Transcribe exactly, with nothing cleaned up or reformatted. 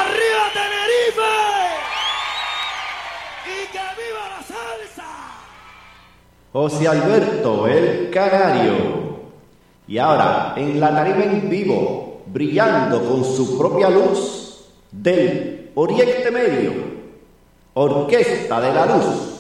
¡Arriba Tenerife! ¡Y que viva la salsa! José Alberto, el Canario. Y ahora, en la tarima en vivo, brillando con su propia luz, del Oriente Medio, Orquesta de la Luz.